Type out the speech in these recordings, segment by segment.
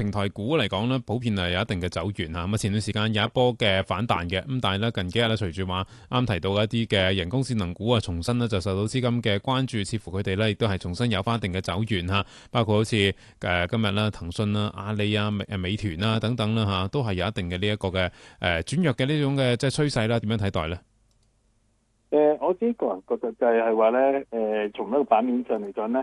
平台股嚟講咧，普遍係有一定嘅走遠嚇。咁前段時間有一波嘅反彈嘅，咁但係咧近幾日咧，隨住話啱提到一啲嘅人工智能股啊，重新咧就受到資金嘅關注，似乎佢哋咧亦都係重新有翻一定嘅走遠嚇。包括好似今日啦，騰訊啦、阿里啊、美團啦等等啦嚇，都係有一定嘅呢一個嘅轉弱嘅呢種嘅即係趨勢啦。點樣睇待咧？ 我自己個人覺得就係話咧，從一個版面上嚟講咧，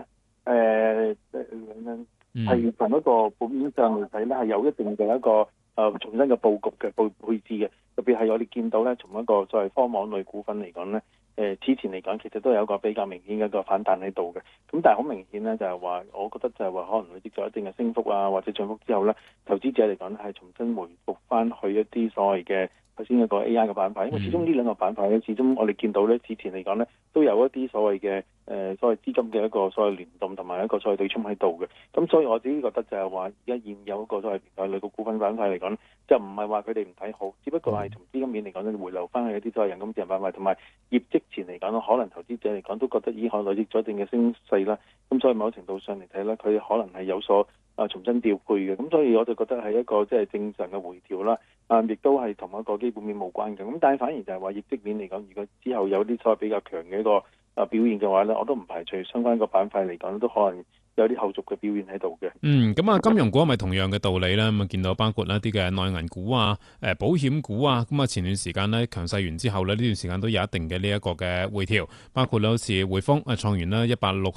係從一個版面上嚟睇咧，係有一定嘅一個重新嘅佈局嘅配置嘅。特別係我哋見到咧，從一個所謂科網類股份嚟講咧，此前嚟講其實都有一個比較明顯嘅一個反彈喺度嘅。咁但係好明顯咧，就係話，我覺得就係話可能累積咗一定嘅升幅啊，或者漲幅之後咧，投資者嚟講咧係重新回復翻去一啲所謂嘅頭先一個 AI 嘅板塊，因為始終呢兩個板塊咧，始終我哋見到咧，此前嚟講咧，都有一啲所謂嘅所謂資金嘅一個所謂聯動同埋一個所謂對沖喺度嘅。咁所以我自己覺得就係話，而家現有一個所謂平台類嘅股份板塊嚟講咧，就唔係話佢哋唔睇好，只不過係從資金面嚟講咧，回流翻去一啲所謂人工智能板塊，同埋業績前嚟講咧，可能投資者嚟講都覺得已經可累積咗一定嘅升勢啦。咁所以某程度上嚟睇咧，佢可能係有所重新調配嘅。咁所以我就覺得係一個即係正常嘅回調啦。亦都係同一個基本面無關嘅。咁但係反而就係話業績面嚟講，如果之後有啲所謂比較強嘅一個表現嘅話咧，我都唔排除相關個板塊嚟講都可能有啲後續嘅表現喺度嘅。 咁啊，金融股係咪同樣嘅道理咧？咁啊，見到包括一啲嘅內銀股啊、保險股啊，咁啊前段時間咧強勢完之後咧，呢段時間都有一定嘅呢一個嘅回調，包括好似匯豐創完啦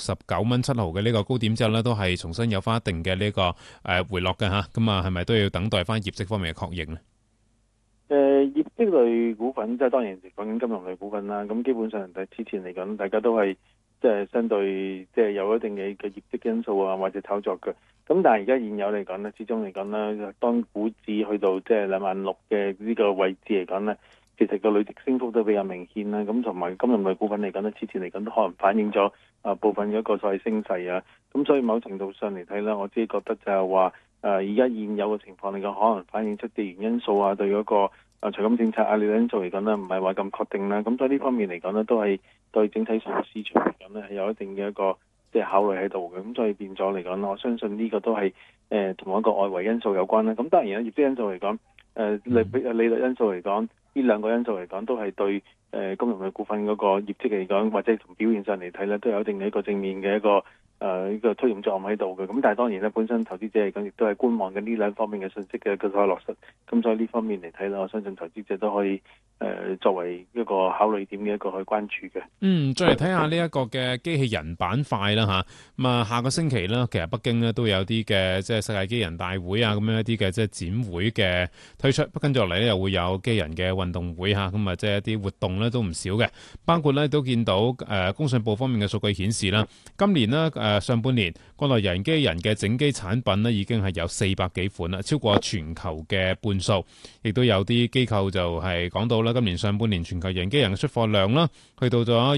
169.7蚊嘅呢個高點之後咧，都係重新有翻一定嘅呢個回落嘅嚇。咁啊，係咪都要等待翻業績方面嘅確認咧？ 業績類股份即係當然講緊金融類股份啦。咁基本上之前嚟講，大家都係即係相對即係有一定嘅業績因素啊，或者炒作嘅。咁但係而家現有嚟講咧，始終嚟講咧，當股指去到即係26,000嘅呢個位置嚟講咧，其實個累積升幅都比較明顯啦。咁同埋金融類股份嚟講咧，之前嚟講都可能反映咗部分嘅一個所謂升勢啊。咁所以某程度上嚟睇咧，我自己覺得就係話而家現有嘅情況嚟講，可能反映出地緣因素啊，對嗰個財金政策啊，利率因素嚟講咧，唔係話咁確定啦。咁所以呢方面嚟講咧，都係對整體上市場嚟講咧，係有一定嘅一個即係考慮喺度嘅。咁所以變咗嚟講，我相信呢個都係同一個外圍因素有關啦。咁當然啦，業績因素嚟講，利率因素嚟講，呢兩個因素嚟講都係對金融嘅股份嗰個業績嚟講，或者從表現上嚟睇咧，都有一定嘅一個正面嘅一個呢個推動作用喺度嘅。咁但係當然咧，本身投資者嚟講亦都係觀望緊呢兩方面嘅信息嘅個所落實。咁所以呢方面嚟睇啦，我相信投資者都可以作為一個考慮點嘅一個去關注嘅。 再嚟睇下呢一個嘅機器人板塊啦嚇。咁啊，下個星期啦，其實北京咧都有啲嘅即係世界機器人大會啊，咁樣一啲嘅即係展會嘅推出。跟住落嚟咧又會有機器人嘅運動會嚇，咁啊即係一啲活動咧都唔少嘅。包括咧都見到工信部方面嘅數據顯示啦，今年呢上半年國內人機器人嘅整機產品呢已經係有400幾款啦，超過全球嘅半數。亦都有啲機構就係講到啦，今年上半年全球人機人嘅出貨量啦，去到咗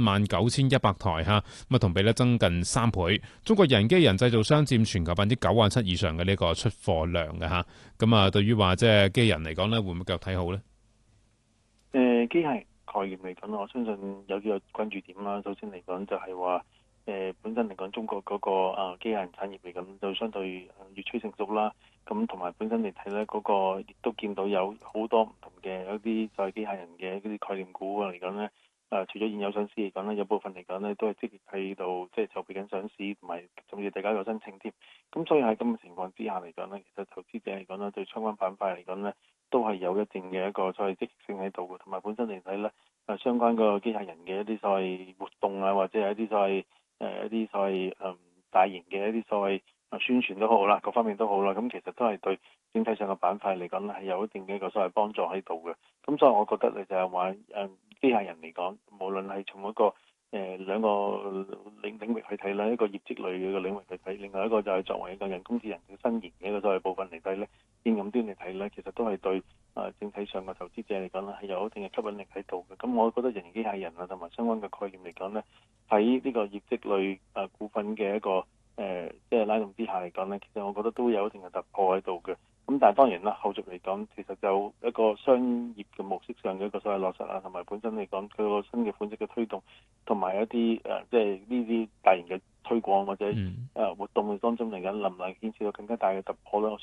19,100台嚇，咁啊同比咧增近3倍。中國人機人製造商佔全球97%以上嘅呢個出貨量嘅嚇。咁啊，對於話即係機人嚟講咧，會唔會繼續睇好咧？ 機械概念嚟講，我相信有幾個關注點啦。首先嚟講就係話本身嚟講，中國嗰個機械人產業嚟講就相對越趨成熟啦。咁同埋本身嚟睇咧，嗰個亦都見到有好多唔同嘅一啲就係機械人嘅嗰啲概念股嚟講咧。除咗現有上市嚟講咧，有部分嚟講咧都係積極喺度即係籌備緊上市，同埋甚至大家有申請添。咁所以喺咁嘅情況之下嚟講咧，其實投資者嚟講咧，對相關板塊嚟講咧，都係有一定嘅一個所謂積極性喺度嘅。同埋本身嚟睇咧，相關個機械人嘅一啲所謂活動啊，或者係一啲所謂大型嘅一啲所謂宣傳都好啦，各方面都好啦，咁其實都係對整體上嘅板塊嚟講咧，係有一定嘅一個所謂幫助喺度嘅。咁所以我覺得你就係話機械人嚟講，無論係從一個兩個領域去睇啦，一個業績類嘅領域去睇，另外一個就係作為一個人工智能嘅新型嘅一個所謂部分嚟睇咧，應用端嚟睇咧，其實都係對整體上嘅投資者嚟講咧，係有一定嘅吸引力喺度嘅。咁我覺得人形機械人啊，同埋相關嘅概念嚟講咧，喺呢個業績類股份嘅一個即係拉動之下嚟講咧，其實我覺得都有一定嘅突破喺度嘅。咁但係當然啦，後續嚟講，其實就一個商業嘅模式上嘅一個所謂落實啊，同埋本身嚟講佢個新嘅款式嘅推動，同埋一啲即係呢啲大型嘅推廣或者活動嘅當中嚟緊，能唔能牽涉到更加大嘅突破咧？我